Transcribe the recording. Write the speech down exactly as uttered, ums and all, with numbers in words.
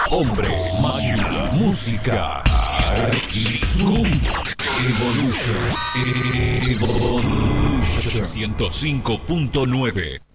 Hombre, máquina, música. Zoom. Evolution. Evolution. ciento cinco punto nueve.